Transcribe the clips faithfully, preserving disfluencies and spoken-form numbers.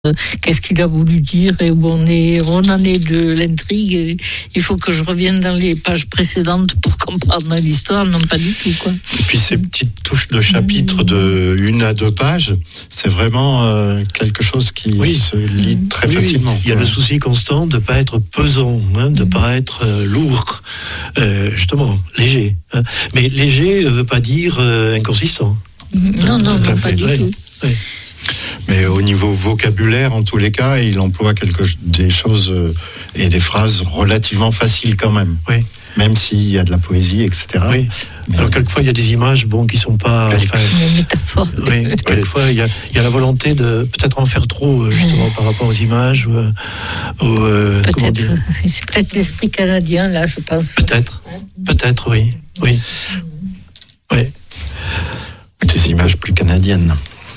Qu'est-ce qu'il a voulu dire et où on est, on en est de l'intrigue. Il faut que je revienne dans les pages précédentes pour comprendre l'histoire, non pas du tout, quoi. Et puis ces petites touches de chapitres de une à deux pages, c'est vraiment euh, quelque chose qui oui. se lit très oui, facilement. Il y a le souci constant de ne pas être pesant, hein, de ne pas être euh, lourd, euh, justement, léger. Hein. Mais léger ne veut pas dire euh, inconsistant. Non, non, non pas du ouais. tout. Ouais. Mais au niveau vocabulaire, en tous les cas, il emploie quelque, des choses euh, et des phrases relativement faciles quand même. Oui. Même s'il y a de la poésie, et cetera. Oui. Mais Alors quelquefois il y a des images, bon, qui sont pas. Enfin, une métaphore. Oui. Quelquefois il y a, il y a la volonté de peut-être en faire trop justement par rapport aux images. Ou, ou, euh, peut-être. C'est peut-être l'esprit canadien là, je pense. Peut-être. Peut-être, oui. Oui. Oui. Des images plus canadiennes.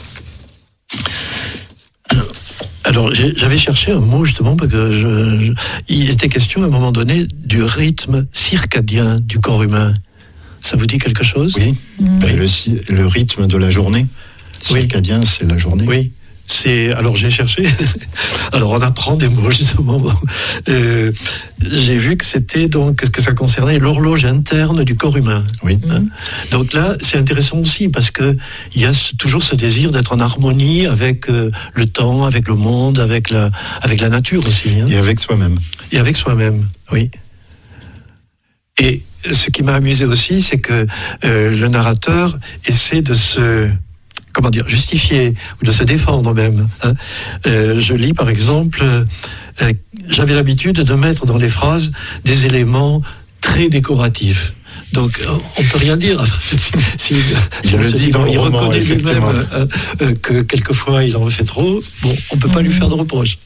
Alors, j'avais cherché un mot justement parce que je, je, il était question à un moment donné du rythme circadien du corps humain. Ça vous dit quelque chose ? Oui. Mmh. Ben, le, le rythme de la journée. Circadien, oui. C'est la journée. Oui. C'est alors j'ai cherché. Alors on apprend des mots justement. Euh, j'ai vu que c'était donc que ça concernait l'horloge interne du corps humain. Oui. Hein. Donc là c'est intéressant aussi parce que il y a toujours ce désir d'être en harmonie avec euh, le temps, avec le monde, avec la avec la nature aussi. Hein. Et avec soi-même. Et avec soi-même, oui. Et ce qui m'a amusé aussi, c'est que euh, le narrateur essaie de se comment dire, justifier ou de se défendre même. Hein. Euh, je lis par exemple, euh, j'avais l'habitude de mettre dans les phrases des éléments très décoratifs. Donc on peut rien dire. si, si, il si le dit dit, dans il le roman, reconnaît lui-même euh, euh, que quelquefois il en fait trop. Bon, on peut pas mmh. lui faire de reproche.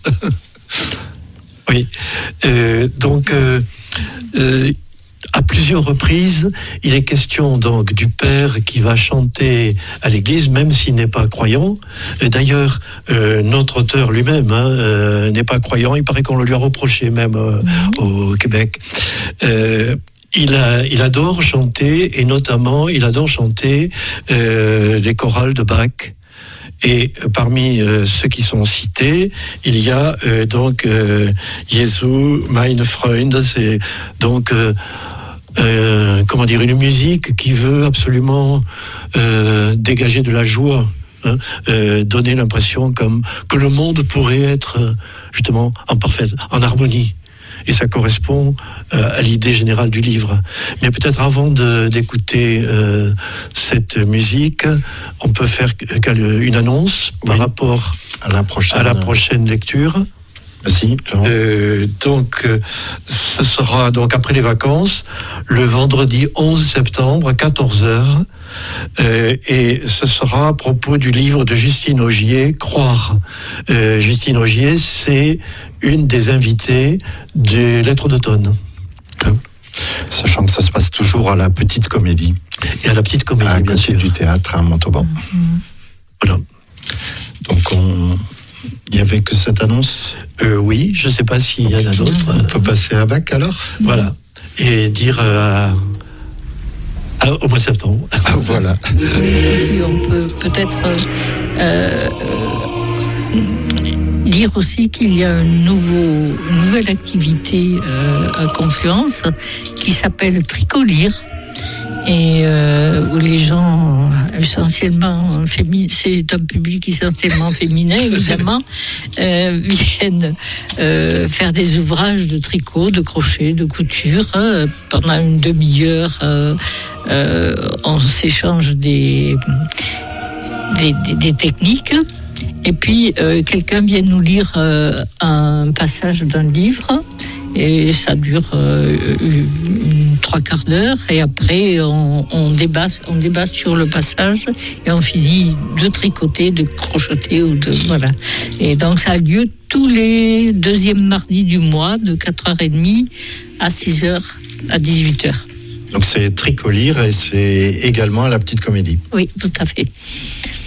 Oui. Euh, donc. Euh, euh, À plusieurs reprises, il est question donc du père qui va chanter à l'église, même s'il n'est pas croyant. Et d'ailleurs, euh, notre auteur lui-même hein, euh, n'est pas croyant. Il paraît qu'on le lui a reproché même euh, au Québec. Euh, il, a, il adore chanter, et notamment, il adore chanter euh, les chorales de Bach. Et parmi euh, ceux qui sont cités, il y a euh, donc euh, Jesu, mein Freund, c'est donc euh, euh, comment dire une musique qui veut absolument euh, dégager de la joie, hein, euh, donner l'impression comme que le monde pourrait être justement en parfaite, en harmonie. Et ça correspond euh, à l'idée générale du livre. Mais peut-être avant de, d'écouter euh, cette musique, on peut faire une annonce oui. par rapport à la prochaine, à la prochaine lecture. Merci. Euh, donc, euh, ce sera donc après les vacances, le vendredi onze septembre à quatorze heures. Euh, et ce sera à propos du livre de Justine Augier, Croire. Euh, Justine Augier, c'est une des invitées des Lettres d'automne. Sachant que ça se passe toujours à la Petite Comédie. Et à la Petite Comédie, à bien sûr. Du théâtre à Montauban. Mm-hmm. Voilà. Donc on... il n'y avait que cette annonce. Euh, oui, je ne sais pas s'il y en a d'autres. On peut passer à Bach alors. Voilà. Et dire euh, à, au mois de septembre. Ah, voilà. Oui, si, si, on peut peut-être euh, euh, dire aussi qu'il y a une, nouveau, une nouvelle activité euh, à Confluence qui s'appelle Tricolire. Et euh, où les gens, essentiellement féminins, c'est un public essentiellement féminin évidemment, euh, viennent euh, faire des ouvrages de tricot, de crochet, de couture. Euh, pendant une demi-heure, euh, euh, on s'échange des, des, des, des techniques. Et puis, euh, quelqu'un vient nous lire euh, un passage d'un livre. Et ça dure euh, une, trois quarts d'heure. Et après, on, on, débat, on débat sur le passage et on finit de tricoter, de crocheter. Ou de, voilà. Et donc, ça a lieu tous les deuxièmes mardis du mois, de quatre heures trente à six heures à dix-huit heures. Donc, c'est Tricolire et c'est également à la Petite Comédie. Oui, tout à fait.